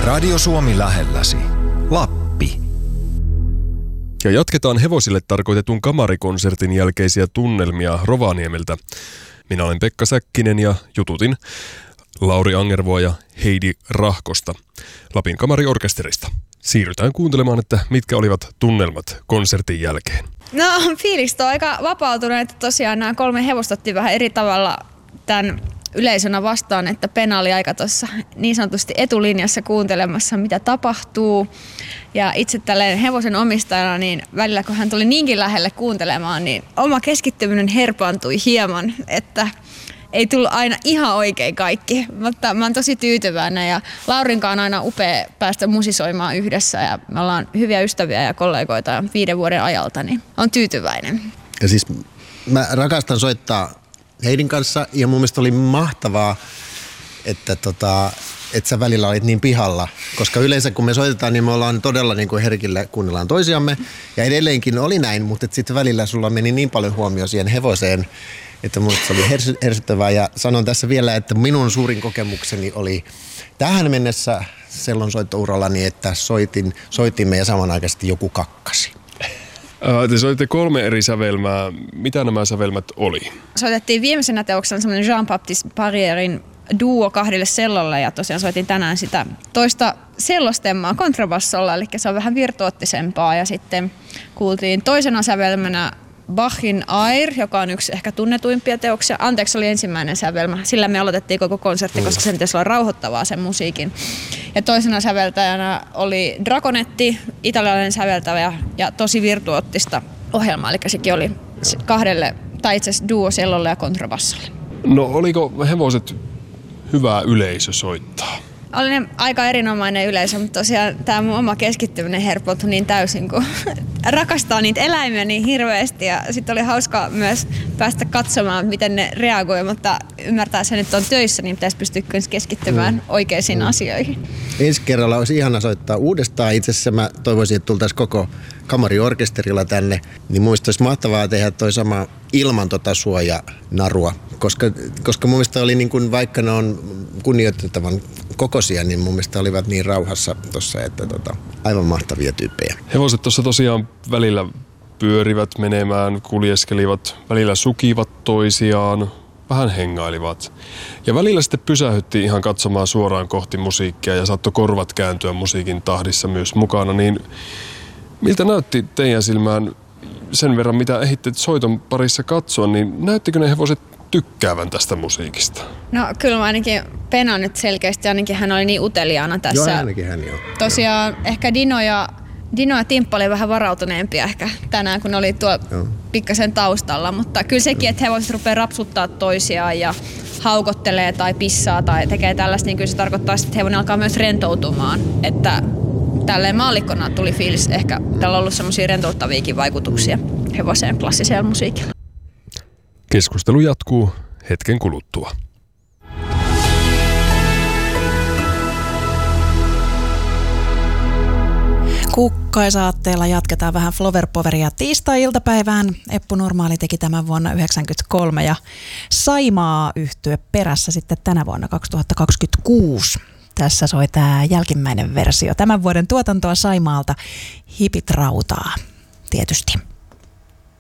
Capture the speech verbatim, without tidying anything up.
Radio Suomi lähelläsi. Lappi. Ja jatketaan hevosille tarkoitetun kamarikonsertin jälkeisiä tunnelmia Rovaniemeltä. Minä olen Pekka Säkkinen ja jututin Lauri Angervoa ja Heidi Rahkosta Lapin kamariorkesterista. Siirrytään kuuntelemaan, että mitkä olivat tunnelmat konsertin jälkeen. No, fiilikset on aika vapautuneet. Tosiaan nämä kolme hevosta otti vähän eri tavalla tämän yleisönä vastaan, että Pena oli aika tuossa niin sanotusti etulinjassa kuuntelemassa, mitä tapahtuu. Ja itse tälleen hevosen omistajana, niin välillä kun hän tuli niinkin lähelle kuuntelemaan, niin oma keskittyminen herpaantui hieman, että ei tullut aina ihan oikein kaikki, mutta mä oon tosi tyytyväinen ja Laurinkaan on aina upea päästä musisoimaan yhdessä ja me ollaan hyviä ystäviä ja kollegoita viiden vuoden ajalta, niin on tyytyväinen. Ja siis mä rakastan soittaa Heidin kanssa ja mun mielestä oli mahtavaa, että tota, että sä välillä olit niin pihalla, koska yleensä kun me soitetaan, niin me ollaan todella niin kuin herkillä, kuunnellaan toisiamme ja edelleenkin oli näin, mutta sitten välillä sulla meni niin paljon huomioon siihen hevoseen, että minusta se oli hers- hersyttävää ja sanon tässä vielä, että minun suurin kokemukseni oli tähän mennessä sellonsoittourallani, että soitin, soitimme ja samanaikaisesti joku kakkasi. Te soititte kolme eri sävelmää. Mitä nämä sävelmät oli? Soitettiin viimeisenä teoksena semmoinen Jean-Baptiste Barrierin duo kahdelle sellolle ja tosiaan soitin tänään sitä toista sellostemmaa kontrabassolla, eli se on vähän virtuoottisempaa ja sitten kuultiin toisena sävelmänä Bachin Air, joka on yksi ehkä tunnetuimpia teoksia. Anteeksi, oli ensimmäinen sävelmä. Sillä me aloitettiin koko konsertti, koska sen pitäisi olla rauhoittavaa sen musiikin. Ja toisena säveltäjänä oli Dragonetti, italialainen säveltäjä ja tosi virtuoottista ohjelmaa. Eli sekin oli kahdelle, tai itse asiassa duo sellolle ja kontrabassolle. No oliko hevoset hyvä yleisö soittaa? Oli aika erinomainen yleisö, mutta tosiaan tämä mun oma keskittyminen herpoutui niin täysin, kun rakastaa niitä eläimiä niin hirveästi. Ja sitten oli hauska myös päästä katsomaan, miten ne reagoi, mutta ymmärtää sen, että on töissä, niin pitäisi pystyä keskittymään mm. oikeisiin mm. asioihin. Ensi kerralla olisi ihana soittaa uudestaan. Itse asiassa mä toivoisin, että tultaisiin koko kamariorkesterilla tänne. Niin muista olisi mahtavaa tehdä toi sama ilman tota suojanarua. Koska, koska mun mielestä oli niin kuin, vaikka ne on kunnioitettavan kokoisia, niin mun mielestä olivat niin rauhassa tuossa, että tota, aivan mahtavia tyyppejä. Hevoset tuossa tosiaan välillä pyörivät menemään, kuljeskelivat, välillä sukivat toisiaan, vähän hengailivat. Ja välillä sitten pysähyttiin ihan katsomaan suoraan kohti musiikkia ja saattoi korvat kääntyä musiikin tahdissa myös mukana. Niin miltä näytti teidän silmään sen verran, mitä ehditte soiton parissa katsoa, niin näyttikö ne hevoset tykkäävän tästä musiikista? No kyllä mä ainakin Pena nyt selkeästi, ainakin hän oli niin uteliaana tässä. Joo, ainakin hän joo. Tosiaan joo. Ehkä Dino ja, Dino ja Timppa oli vähän varautuneempia ehkä tänään, kun oli tuo joo. pikkasen taustalla, mutta kyllä sekin, että hevoset rupeaa rapsuttaa toisiaan ja haukottelee tai pissaa tai tekee tällaista, niin kyllä se tarkoittaa, että hevonen alkaa myös rentoutumaan, että tälleen maallikkona tuli fiilis, ehkä tällä on ollut semmoisia rentouttaviakin vaikutuksia hevoseen klassisella musiikilla. Keskustelu jatkuu hetken kuluttua. Kukkaisa-aatteella jatketaan vähän Flower-poveria tiistai-iltapäivään. Eppu Normaali teki tämän vuonna yhdeksänkymmentäkolme ja Saimaa yhtye perässä sitten tänä vuonna kaksituhattakaksikymmentäkuusi. Tässä soi tämä jälkimmäinen versio. Tämän vuoden tuotantoa Saimaalta Hipit rautaa, tietysti.